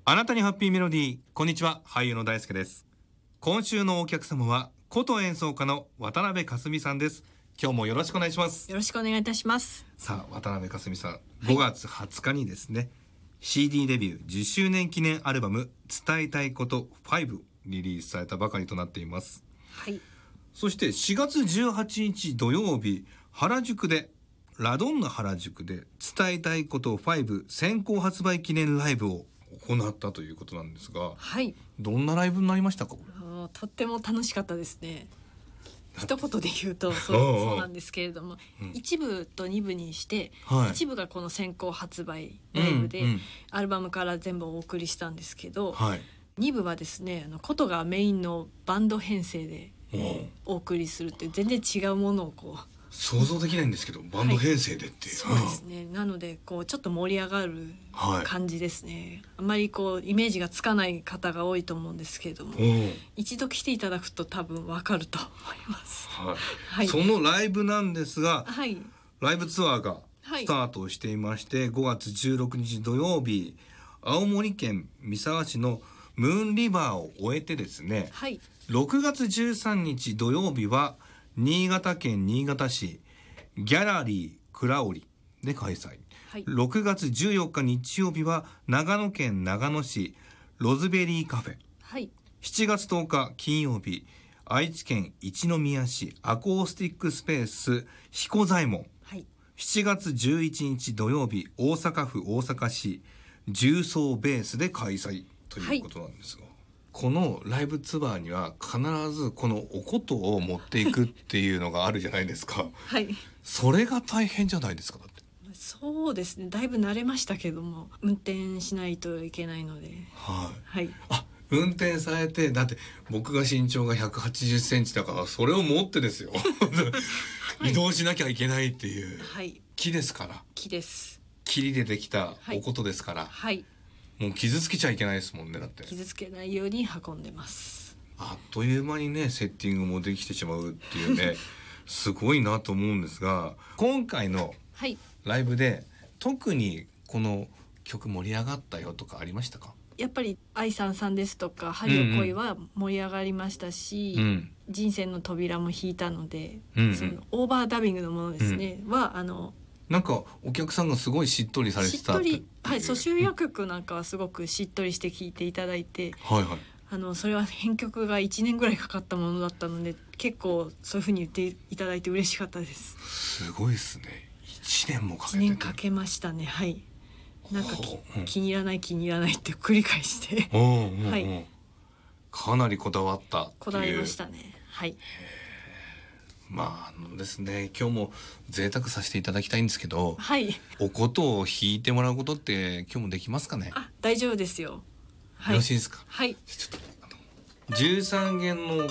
あなたにハッピーメロディー。こんにちは、俳優の大輔です。今週のお客様は琴演奏家の渡辺かすみさんです。今日もよろしくお願いします。 よろしくお願いいたします。 さあ、渡辺かすみさん、5月20日にですね、CD デビュー10周年記念アルバム伝えたいこと5リリースされたばかりとなっています。 はい。 そして4月18日土曜日、原宿でラドンナ原宿で伝えたいこと5先行発売記念ライブを行ったということなんですが、 はい。 どんなライブになりましたか？ とっても楽しかったですね。一言で言うとそうなんですけれども、一部と二部にして、一部がこの先行発売ライブで、アルバムから全部お送りしたんですけど、二部はですね、琴がメインのバンド編成で、お送りするっていう全然違うものをこう想像できないんですけど、バンド編成でっていう、 そうですね、なのでこうちょっと盛り上がる感じですね、あまりこうイメージがつかない方が多いと思うんですけれども、一度来ていただくと多分わかると思います、 そのライブなんですが、ライブツアーがスタートしていまして、5月16日土曜日、青森県三沢市のムーンリバーを終えてですね、6月13日土曜日は新潟県新潟市ギャラリークラオリで開催、6月14日日曜日は長野県長野市ロズベリーカフェ、7月10日金曜日愛知県一宮市アコースティックスペース彦左衛門、7月11日土曜日大阪府大阪市重曹ベースで開催ということなんですが、このライブツアーには必ずこのお琴を持っていくっていうのがあるじゃないですか。それが大変じゃないですか？だってそうですね、だいぶ慣れましたけども、運転しないといけないので、 運転されて、だって僕が身長が180センチだからそれを持ってですよ移動しなきゃいけないっていう、木ですから、 木です、 霧でできたお琴ですから、もう傷つけちゃいけないですもんね。だって傷つけないように運んでます。 あっという間にね、セッティングもできてしまうっていうねすごいなと思うんですが、今回のライブで特にこの曲盛り上がったよとかありましたか？ やっぱり愛さんさんですとか春よ恋は盛り上がりましたし、人生の扉も弾いたので、そのオーバーダビングのものですね、はなんかお客さんがすごいしっとりされてたっていう。 そう、集約曲なんかはすごくしっとりして聴いていただいて、それは編曲が1年ぐらいかかったものだったので、結構そういう風に言っていただいて嬉しかったです。 すごいですね。1年もかけて、 1年かけましたね。なんか気に入らない気に入らないって繰り返してかなりこだわったっていう。 こだわりましたね。 ですね、今日も贅沢させていただきたいんですけど、お琴を弾いてもらうことって今日もできますかね？ 大丈夫ですよ。 よろしいですか？ちょっと13弦の